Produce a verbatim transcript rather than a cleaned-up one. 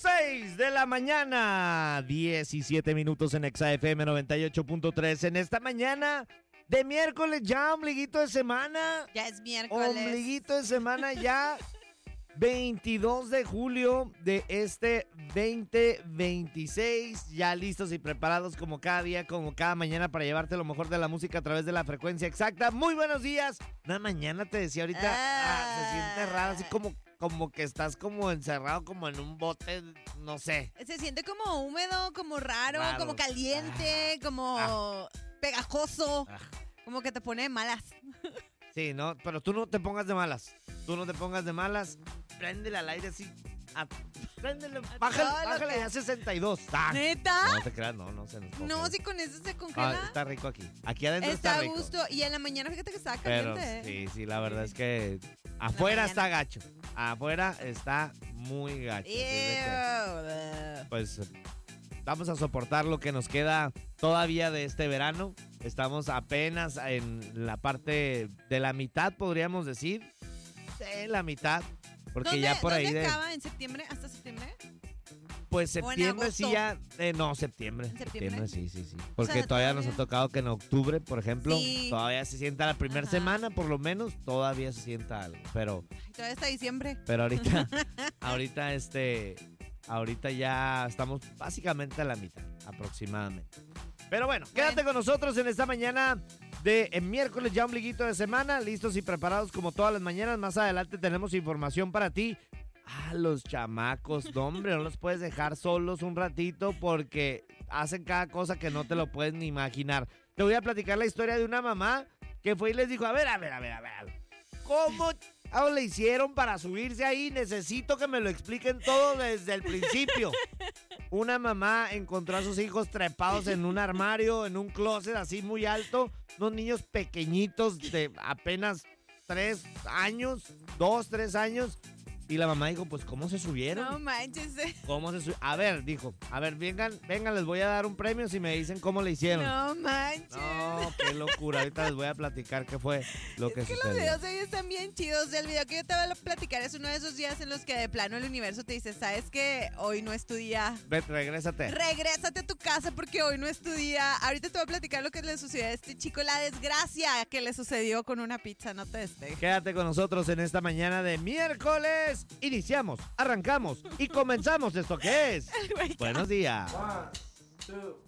seis de la mañana, diecisiete minutos en Exa F M noventa y ocho punto tres. En esta mañana de miércoles, ya ombliguito de semana. Ya es miércoles. Ombliguito de semana ya. veintidós de julio de este veinte veintiséis, ya listos y preparados como cada día, como cada mañana para llevarte lo mejor de la música a través de la frecuencia exacta. Muy buenos días. Una mañana te decía ahorita, ah. Ah, se siente raro, así como, como que estás como encerrado como en un bote, no sé. Se siente como húmedo, como raro, raro. como caliente, ah. como ah. pegajoso, ah. como que te pone de malas. Sí, no, pero tú no te pongas de malas. Tú no te pongas de malas. Préndele al aire así. A, préndele, bájale, bájale que... a sesenta y dos. Ah, ¿Neta? No te creas, no, no se nos congela. No, si con eso se congela. Ah, está rico aquí. Aquí adentro está, está rico. Está a gusto. Y en la mañana fíjate que estaba caliente. Pero, sí, sí, la verdad es que afuera está gacho. Afuera está muy gacho. Que, pues vamos a soportar lo que nos queda todavía de este verano. Estamos apenas en la parte de la mitad, podríamos decir. Sí, la mitad. Porque ¿Dónde, ya por ahí ¿dónde de... acaba? ¿En septiembre? ¿Hasta septiembre? Pues septiembre sí ya... Eh, no, septiembre. ¿En septiembre? septiembre, sí, sí, sí. Porque o sea, todavía, todavía nos ha tocado que en octubre, por ejemplo, sí. todavía se sienta la primera semana, por lo menos, todavía se sienta algo. Pero... Ay, todavía está diciembre. Pero ahorita, ahorita este... Ahorita ya estamos básicamente a la mitad, aproximadamente. Pero bueno, quédate bueno. con nosotros en esta mañana de en miércoles, ya ombliguito de semana, listos y preparados como todas las mañanas. Más adelante tenemos información para ti. Ah, los chamacos, no, hombre, no los puedes dejar solos un ratito porque hacen cada cosa que no te lo puedes ni imaginar. Te voy a platicar la historia de una mamá que fue y les dijo, a ver, a ver, a ver, a ver, ¿cómo le hicieron para subirse ahí? Necesito que me lo expliquen todo desde el principio. Una mamá encontró a sus hijos trepados en un armario, en un closet así muy alto, unos niños pequeñitos de apenas tres años, dos, tres años. Y la mamá dijo, pues, ¿cómo se subieron? No manches. ¿Cómo se subieron? A ver, dijo, a ver, vengan, vengan, les voy a dar un premio si me dicen cómo le hicieron. No manches. No, qué locura. Ahorita les voy a platicar qué fue lo que, es que sucedió. Los videos de hoy están bien chidos. El video que yo te voy a platicar es uno de esos días en los que de plano el universo te dice, ¿sabes qué? Hoy no es tu día. Vete, regrésate. Regrésate a tu casa porque hoy no es tu día. Ahorita te voy a platicar lo que le sucedió a este chico, la desgracia que le sucedió con una pizza. No te despegues. Quédate con nosotros en esta mañana de miércoles. Iniciamos. Arrancamos y comenzamos esto que es. Buenos días. One, two.